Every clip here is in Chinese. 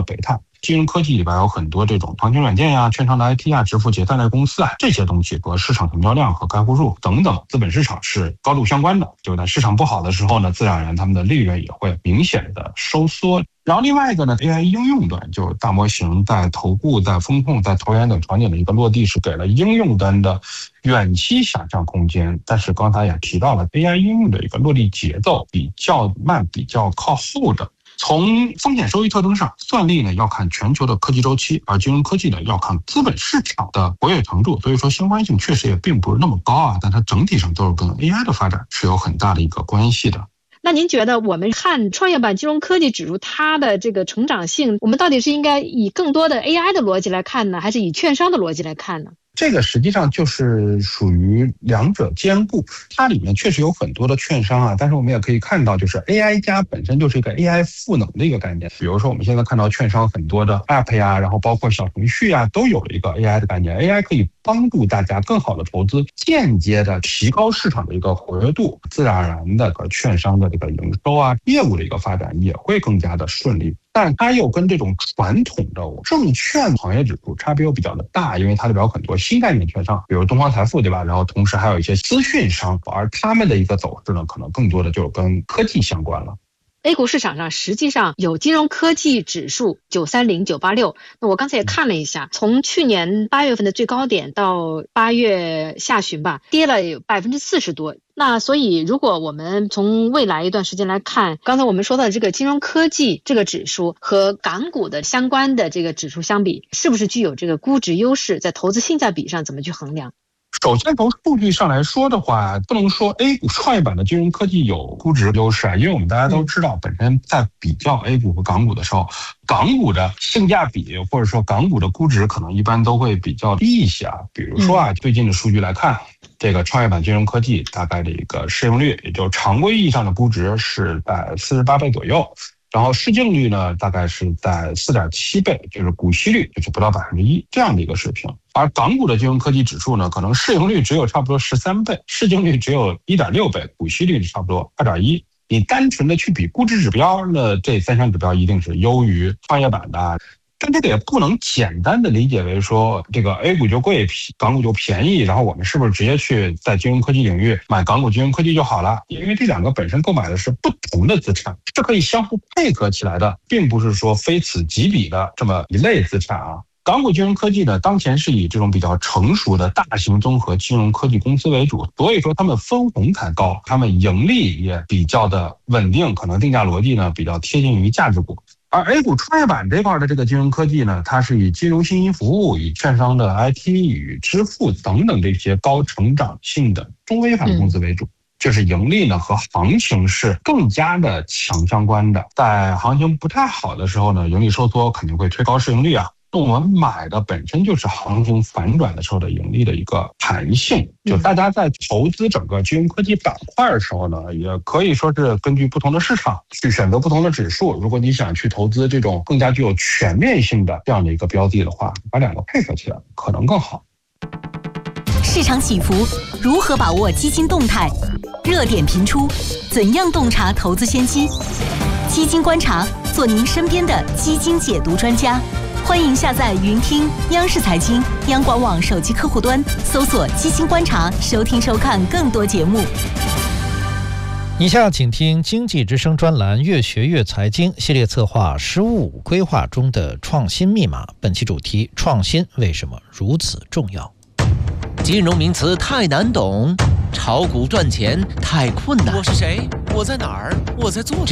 北泰。金融科技里边有很多这种堂情软件呀、券商的 IT 啊、支付结算类公司啊，这些东西和市场成交量和开户数等等资本市场是高度相关的。就在市场不好的时候呢，自然而然他们的利润也会明显的收缩。然后另外一个呢 ，AI 应用端，就大模型在投顾、在风控、在投研等场景的一个落地，是给了应用端的远期想象空间。但是刚才也提到了 AI 应用的一个落地节奏比较慢、比较靠后的。从风险收益特征上，算力呢要看全球的科技周期，而金融科技呢要看资本市场的活跃程度，所以说相关性确实也并不是那么高啊，但它整体上都是跟 AI 的发展是有很大的一个关系的。 那您觉得我们看创业板金融科技指数它的这个成长性，我们到底是应该以更多的 AI 的逻辑来看呢，还是以券商的逻辑来看呢？ 这个实际上就是属于两者兼顾，它里面确实有很多的券商啊，但是我们也可以看到，就是 AI 加本身就是一个 AI 赋能的一个概念。比如说我们现在看到券商很多的 App 呀，然后包括小程序啊，都有了一个 AI 的概念。AI 可以帮助大家更好的投资，间接的提高市场的一个活跃度，自然而然的券商的这个营收啊、业务的一个发展也会更加的顺利。但它又跟这种传统的证券行业指数差别又比较的大，因为它里边有很多新概念券商，比如东方财富，对吧？然后同时还有一些资讯商，而他们的一个走势呢，可能更多的就跟科技相关了。 A 股市场上实际上有金融科技指数930、986，那我刚才也看了一下，从去年8月份的最高点到8月下旬吧，跌了有40%多。那所以如果我们从未来一段时间来看，刚才我们说到的这个金融科技这个指数和港股的相关的这个指数相比，是不是具有这个估值优势，在投资性价比上怎么去衡量？ 首先从数据上来说的话，不能说 A 股创业板的金融科技有估值优势啊，因为我们大家都知道，本身在比较 A 股和港股的时候，港股的性价比或者说港股的估值可能一般都会比较低一些啊。比如说啊，最近的数据来看，这个创业板金融科技大概的一个市盈率，也就常规意义上的估值是在48倍左右。然后市净率呢，大概是在4.7倍，就是股息率就是不到1%这样的一个水平。而港股的金融科技指数呢，可能市盈率只有差不多13倍，市净率只有1.6倍，股息率差不多2.1。你单纯的去比估值指标，那这三项指标一定是优于创业板的。但这个也不能简单的理解为说这个 A 股就贵，港股就便宜，然后我们是不是直接去在金融科技领域买港股金融科技就好了？因为这两个本身购买的是不同的资产，是可以相互配合起来的，并不是说非此即彼的这么一类资产啊。港股金融科技呢，当前是以这种比较成熟的大型综合金融科技公司为主，所以说他们分红才高，他们盈利也比较的稳定，可能定价逻辑呢比较贴近于价值股。而 A 股创业板这块的这个金融科技呢，它是以金融信息服务、以券商的 IT、与支付等等这些高成长性的中微盘公司为主。就是盈利呢和行情是更加的强相关的，在行情不太好的时候呢，盈利收缩肯定会推高市盈率啊。我们买的本身就是行情反转的时候的盈利的一个弹性，就大家在投资整个金融科技板块的时候呢，也可以说是根据不同的市场去选择不同的指数。如果你想去投资这种更加具有全面性的这样的一个标的的话，把两个配合起来可能更好。 市场起伏，如何把握基金动态？热点频出，怎样洞察投资先机？基金观察，做您身边的基金解读专家。欢迎下载云听央视财经、央广网手机客户端，搜索基金观察，收听收看更多节目。 以下请听经济之声专栏越学越财经系列策划15规划中的创新密码，本期主题：创新为什么如此重要？ 金融名词太难懂，炒股赚钱太困难。 我是谁？我在哪儿？我在做什么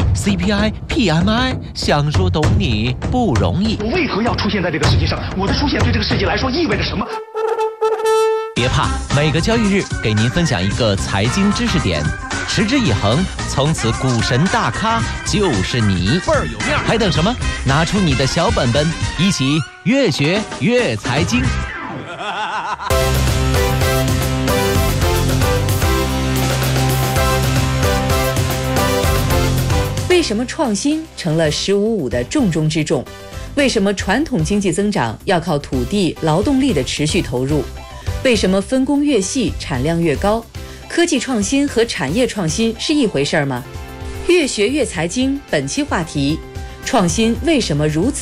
？GDP、CPI、PMI， 想说懂你不容易。 我为何要出现在这个世界上？我的出现对这个世界来说意味着什么？ 别怕，每个交易日给您分享一个财经知识点，持之以恒，从此股神大咖就是你， 倍儿有面。 还等什么？拿出你的小本本，一起越学越财经。 为什么创新成了15.5的重中之重？为什么传统经济增长要靠土地、劳动力的持续投入？为什么分工越细，产量越高？科技创新和产业创新是一回事吗？越学越财经本期话题：创新为什么如此